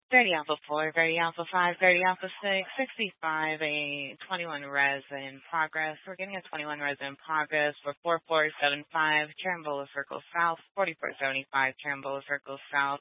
30 Alpha 4, 30 Alpha 5, 30 Alpha 6, 65, a 21 res in progress. We're getting a 21 res in progress for 4475, Carambola Circle South, 4475, Carambola Circle South.